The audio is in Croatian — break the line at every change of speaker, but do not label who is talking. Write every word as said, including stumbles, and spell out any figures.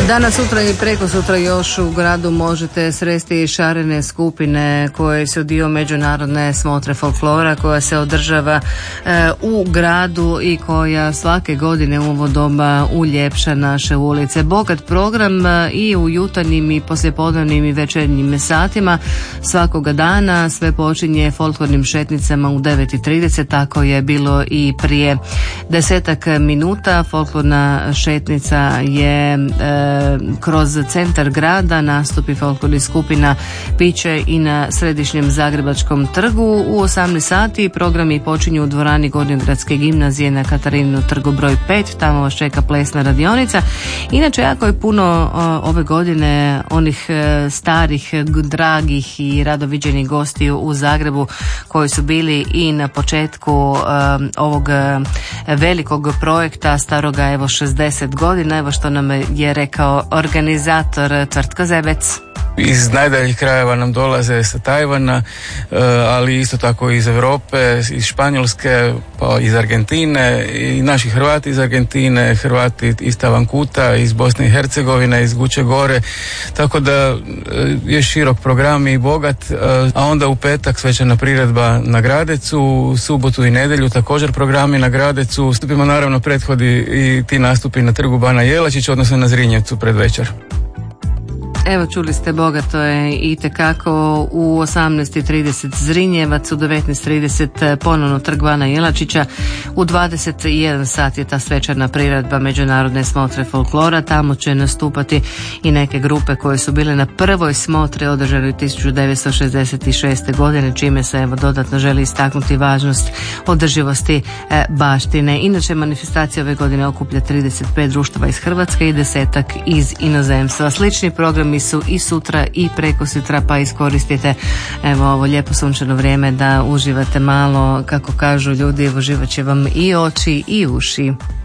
Danas, sutra i preko sutra još u gradu možete sresti šarene skupine koje su dio međunarodne smotre folklora koja se održava e, u gradu i koja svake godine u ovo doba uljepša naše ulice. Bogat program e, i u jutarnjim i poslijepodnevnim i večernjim satima svakoga dana. Sve počinje folklornim šetnicama u devet i trideset, tako je bilo i prije desetak minuta. Folklorna šetnica je e, kroz centar grada, nastupi folklornih skupina piće i na središnjem Zagrebačkom trgu. U osamnaest sati programi počinju u dvorani Gornjogradske gimnazije na Katarininu trgu broj pet, tamo vas čeka plesna radionica. Inače, jako je puno o, ove godine onih e, starih, dragih i radoviđenih gostiju u Zagrebu koji su bili i na početku e, ovog e, velikog projekta staroga evo šezdeset godina, evo što nam je rekao organizator Tvrtko Zebec.
Iz najdaljih krajeva nam dolaze sa Tajvana, ali isto tako iz Europe, iz Španjolske, pa iz Argentine, i naši Hrvati iz Argentine, Hrvati iz Tavankuta, iz Bosne i Hercegovine, iz Guče Gore, tako da je širok program i bogat. A onda u petak svečana priredba na Gradecu, u subotu i nedjelju također programi na Gradecu. Stupimo naravno prethodi i ti nastupi na trgu Bana Jelačića, odnosno na Zrinjevcu pred večer.
Evo, čuli ste, bogato je itekako. U osamnaest i trideset Zrinjevac, u devetnaest i trideset ponovno trg Bana Jelačića, u dvadeset jedan sat je ta svečana priredba međunarodne smotre folklora. Tamo će nastupati i neke grupe koje su bile na prvoj smotri održanoj tisuću devetsto šezdeset šeste. godine, čime se evo dodatno želi istaknuti važnost održivosti e, baštine. Inače, manifestacija ove godine okuplja trideset pet društava iz Hrvatske i desetak iz inozemstva. Slični program su i sutra i preko sutra, pa iskoristite evo ovo lijepo sunčano vrijeme da uživate malo, kako kažu ljudi, uživat će vam i oči i uši.